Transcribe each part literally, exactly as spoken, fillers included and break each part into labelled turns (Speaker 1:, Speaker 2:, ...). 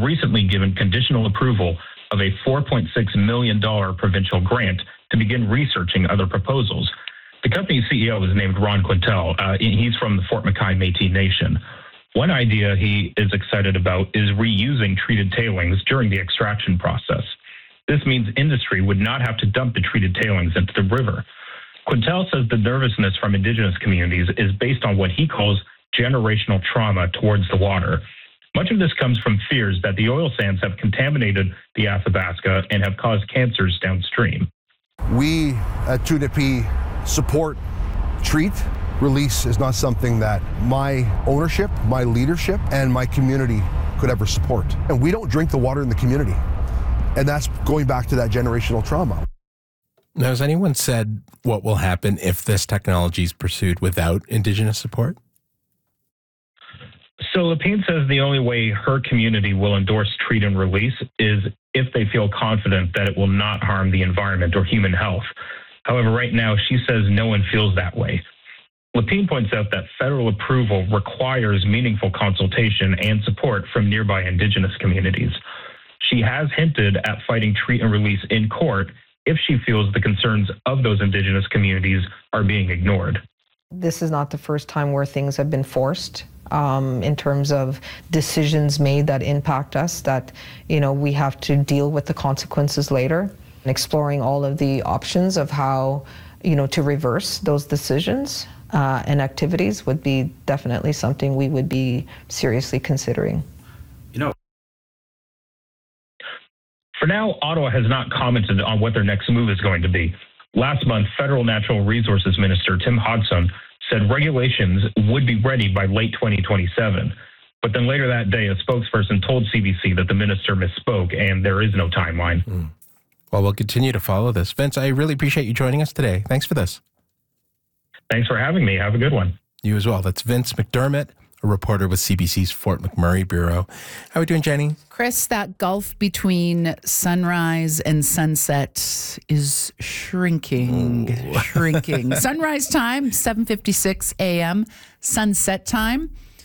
Speaker 1: recently given conditional approval of a four point six million dollars provincial grant to begin researching other proposals. The company's C E O is named Ron Quintel. Uh, he's from the Fort McKay Métis Nation. One idea he is excited about is reusing treated tailings during the extraction process. This means industry would not have to dump the treated tailings into the river. Quintel says the nervousness from Indigenous communities is based on what he calls generational trauma towards the water. Much of this comes from fears that the oil sands have contaminated the Athabasca and have caused cancers downstream.
Speaker 2: We at two N P support, treat. Release is not something that my ownership, my leadership, and my community could ever support. And we don't drink the water in the community. And that's going back to that generational trauma.
Speaker 3: Now, has anyone said what will happen if this technology is pursued without Indigenous support?
Speaker 1: So Lapine says the only way her community will endorse treat and release is if they feel confident that it will not harm the environment or human health. However, right now, she says no one feels that way. Lapine points out that federal approval requires meaningful consultation and support from nearby Indigenous communities. She has hinted at fighting treat and release in court if she feels the concerns of those Indigenous communities are being ignored.
Speaker 4: This is not the first time where things have been forced um, in terms of decisions made that impact us, that, you know, we have to deal with the consequences later. And exploring all of the options of how, you know, to reverse those decisions uh, and activities would be definitely something we would be seriously considering.
Speaker 5: You know,
Speaker 1: For now, Ottawa has not commented on what their next move is going to be. Last month, Federal Natural Resources Minister Tim Hodgson said regulations would be ready by late twenty twenty-seven. But then later that day, a spokesperson told C B C that the minister misspoke and there is no timeline.
Speaker 3: Mm. Well, we'll continue to follow this. Vince, I really appreciate you joining us today. Thanks for this.
Speaker 1: Thanks for having me. Have a good one.
Speaker 3: You as well. That's Vince McDermott, a reporter with C B C's Fort McMurray Bureau. How are we doing, Jenny?
Speaker 6: Chris, that gulf between sunrise and sunset is shrinking, Ooh. shrinking. Sunrise time, seven fifty-six a.m. Sunset time,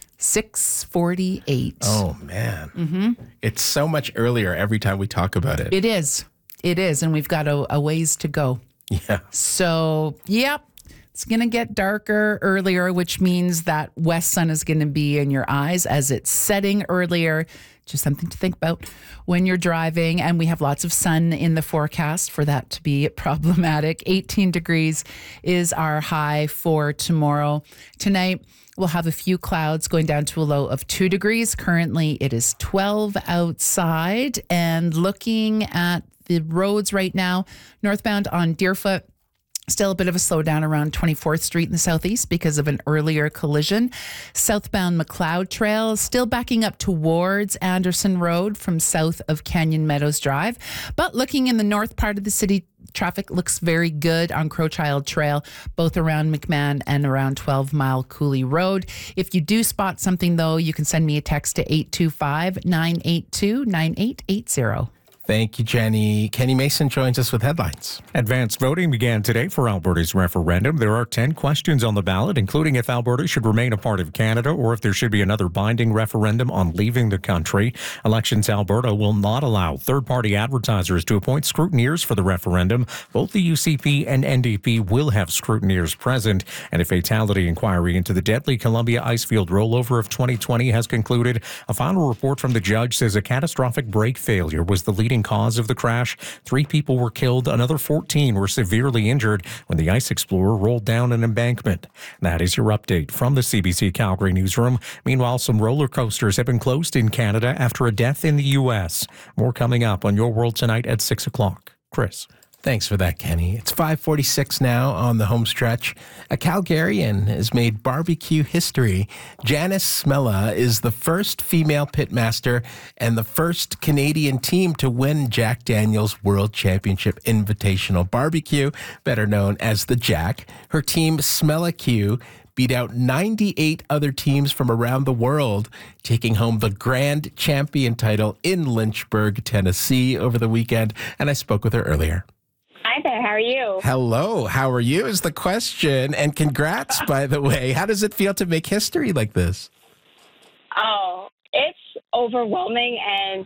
Speaker 6: six forty-eight.
Speaker 3: Oh, man.
Speaker 6: Mm-hmm.
Speaker 3: It's so much earlier every time we talk about it.
Speaker 6: It is. It is, and we've got a, a ways to go.
Speaker 3: Yeah.
Speaker 6: So, yep. It's going to get darker earlier, which means that west sun is going to be in your eyes as it's setting earlier. Just something to think about when you're driving. And we have lots of sun in the forecast for that to be problematic. eighteen degrees is our high for tomorrow. Tonight, we'll have a few clouds going down to a low of two degrees. Currently, it is twelve outside. And looking at the roads right now, northbound on Deerfoot, still a bit of a slowdown around twenty-fourth Street in the southeast because of an earlier collision. Southbound McLeod Trail still backing up towards Anderson Road from south of Canyon Meadows Drive. But looking in the north part of the city, traffic looks very good on Crowchild Trail, both around McMahon and around twelve Mile Cooley Road. If you do spot something, though, you can send me a text to eight two five, nine eight two, nine eight eight zero.
Speaker 3: Thank you, Jenny. Kenny Mason joins us with headlines.
Speaker 7: Advanced voting began today for Alberta's referendum. There are ten questions on the ballot, including if Alberta should remain a part of Canada or if there should be another binding referendum on leaving the country. Elections Alberta will not allow third-party advertisers to appoint scrutineers for the referendum. Both the U C P and N D P will have scrutineers present. And a fatality inquiry into the deadly Columbia Icefield rollover of twenty twenty has concluded. A final report from the judge says a catastrophic brake failure was the leading cause of the crash. Three people were killed. Another fourteen were severely injured when the Ice Explorer rolled down an embankment. That is your update from the C B C Calgary newsroom. Meanwhile, some roller coasters have been closed in Canada after a death in the U S. More coming up on Your World Tonight at six o'clock. Chris.
Speaker 3: Thanks for that, Kenny. It's five forty-six now on the home stretch. A Calgarian has made barbecue history. Janice Smela is the first female pitmaster and the first Canadian team to win Jack Daniel's World Championship Invitational Barbecue, better known as the Jack. Her team, Smela Q, beat out ninety-eight other teams from around the world, taking home the grand champion title in Lynchburg, Tennessee over the weekend. And I spoke with her earlier.
Speaker 8: Hi there, how are you?
Speaker 3: Hello, how are you is the question. And congrats, by the way. How does it feel to make history like this?
Speaker 8: Oh, it's overwhelming and